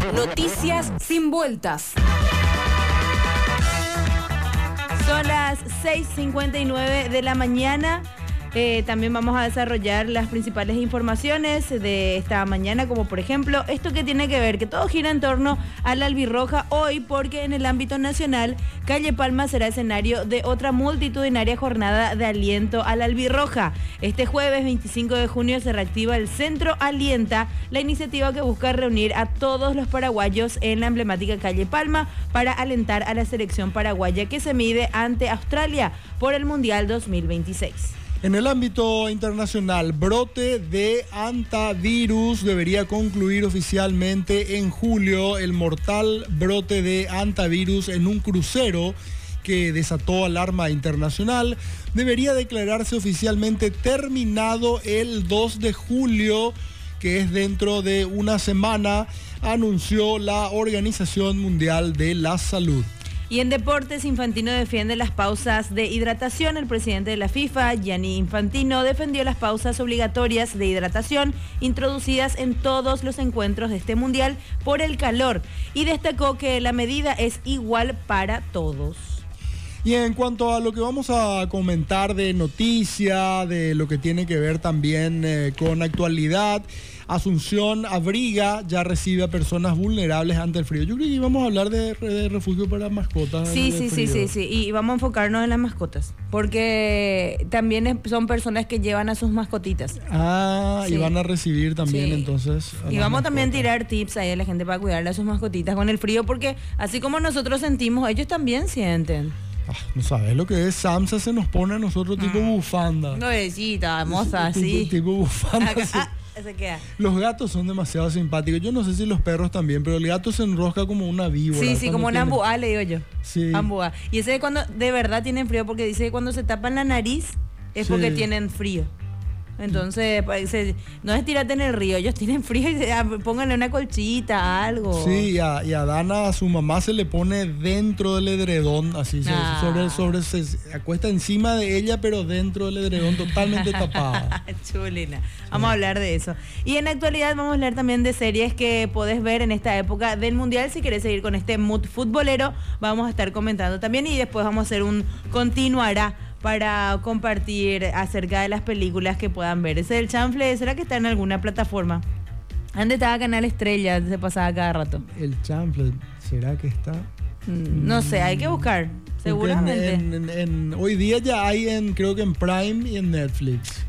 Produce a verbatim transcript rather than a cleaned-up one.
Noticias sin vueltas. Son las seis cincuenta y nueve de la mañana. Eh, también vamos a desarrollar las principales informaciones de esta mañana, como por ejemplo esto que tiene que ver, que todo gira en torno a la albirroja hoy, porque en el ámbito nacional Calle Palma será escenario de otra multitudinaria jornada de aliento a la albirroja. Este jueves veinticinco de junio se reactiva el Centro Alienta, la iniciativa que busca reunir a todos los paraguayos en la emblemática Calle Palma para alentar a la selección paraguaya que se mide ante Australia por el Mundial dos mil veintiséis. En el ámbito internacional, brote de hantavirus debería concluir oficialmente en julio. El mortal brote de hantavirus en un crucero que desató alarma internacional debería declararse oficialmente terminado el dos de julio, que es dentro de una semana, anunció la Organización Mundial de la Salud. Y en deportes, Infantino defiende las pausas de hidratación. El presidente de la FIFA, Gianni Infantino, defendió las pausas obligatorias de hidratación introducidas en todos los encuentros de este mundial por el calor y destacó que la medida es igual para todos. Y en cuanto a lo que vamos a comentar de noticia, de lo que tiene que ver también eh, con actualidad, Asunción Abriga ya recibe a personas vulnerables ante el frío. Yo creo que íbamos a hablar de, de refugio para mascotas. Sí, sí, sí, sí, sí. Y vamos a enfocarnos en las mascotas, porque también es, son personas que llevan a sus mascotitas. Ah, sí. Y van a recibir también, sí. Entonces. Y vamos mascotas. También a tirar tips ahí a la gente para cuidarle a sus mascotitas con el frío, porque así como nosotros sentimos, ellos también sienten. Ah, no sabes lo que es. Samsa se nos pone a nosotros tipo mm. bufanda. Nuevecita, moza, así. Tipo, tipo bufanda. Acá, ah, se queda. Los gatos son demasiado simpáticos. Yo no sé si los perros también, pero el gato se enrosca como una víbora. Sí, sí, como una tiene... ambúa, le digo yo. Sí. Ambúa. Y ese es cuando de verdad tienen frío, porque dice que cuando se tapan la nariz es porque sí. tienen frío. Entonces, se, no es tirate en el río, ellos tienen frío y se, pónganle una colchita, algo. Sí, y a, y a Dana, a su mamá se le pone dentro del edredón, así, ah. sobre, sobre, se acuesta encima de ella, pero dentro del edredón, totalmente tapada. Chulina. Sí. Vamos a hablar de eso. Y en la actualidad vamos a hablar también de series que podés ver en esta época del Mundial. Si querés seguir con este mood futbolero, vamos a estar comentando también y después vamos a hacer un continuará para compartir acerca de las películas que puedan ver. Ese del chanfle, ¿será que está en alguna plataforma? Antes estaba Canal Estrella, se pasaba cada rato. El chanfle, ¿será que está? No sé, hay que buscar, seguramente. En, en, en, en, hoy día ya hay en, creo que en Prime y en Netflix.